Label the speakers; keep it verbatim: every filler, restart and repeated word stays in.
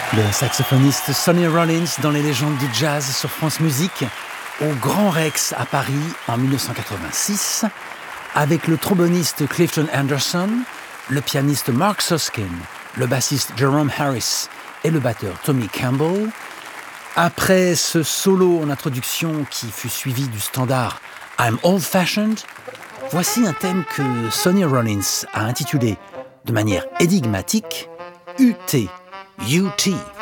Speaker 1: Le saxophoniste Sonny Rollins dans les légendes du jazz sur France Musique, au Grand Rex à Paris en dix-neuf cent quatre-vingt-six, avec le tromboniste Clifton Anderson, le pianiste Mark Suskin, le bassiste Jerome Harris et le batteur Tommy Campbell. Après ce solo en introduction qui fut suivi du standard I'm Old Fashioned, voici un thème que Sonny Rollins a intitulé de manière énigmatique U T U T.